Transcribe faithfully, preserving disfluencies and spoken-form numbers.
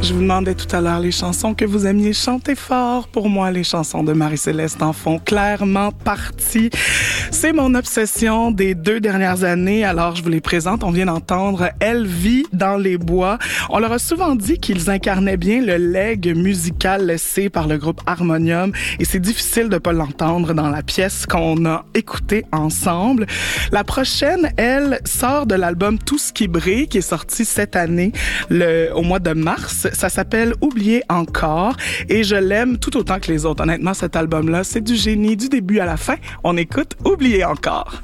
Je vous demandais tout à l'heure les chansons que vous aimiez chanter fort. Pour moi, les chansons de Marie-Céleste en font clairement partie. C'est mon obsession des deux dernières années, alors je vous les présente. On vient d'entendre « Elle vit dans les bois ». On leur a souvent dit qu'ils incarnaient bien le legs musical laissé par le groupe Harmonium et c'est difficile de pas l'entendre dans la pièce qu'on a écoutée ensemble. La prochaine, elle, sort de l'album Tout ce qui brille, qui est sorti cette année, le, au mois de mars. Ça s'appelle « Oublier encore » et je l'aime tout autant que les autres. Honnêtement, cet album-là, c'est du génie du début à la fin. On écoute « Oublier encore ».